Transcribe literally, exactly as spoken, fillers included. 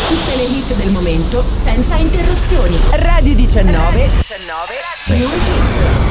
Tutte le hit del momento senza interruzioni. Radio diciannove. New Hits.